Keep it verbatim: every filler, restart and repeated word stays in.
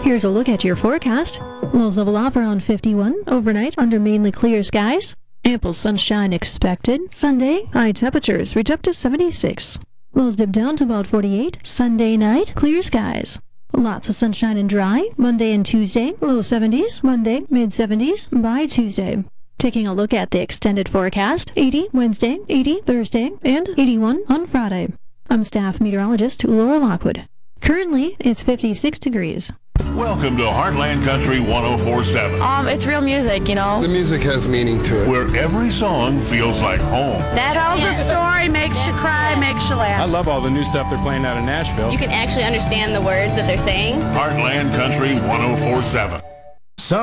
Here's a look at your forecast. Lows level off around fifty-one overnight under mainly clear skies. Ample sunshine expected. Sunday, high temperatures reach up to seventy-six. Lows dip down to about forty-eight. Sunday night, clear skies. Lots of sunshine and dry. Monday and Tuesday, low seventies. Monday, mid seventies by Tuesday. Taking a look at the extended forecast, eighty Wednesday, eighty Thursday, and eighty-one on Friday. I'm staff meteorologist Laura Lockwood. Currently, it's fifty-six degrees. Welcome to Heartland Country one oh four point seven. Um, it's real music, you know. The music has meaning to it. Where every song feels like home. That tells a story, makes you cry, makes you laugh. I love all the new stuff they're playing out in Nashville. You can actually understand the words that they're saying. Heartland Country one oh four point seven.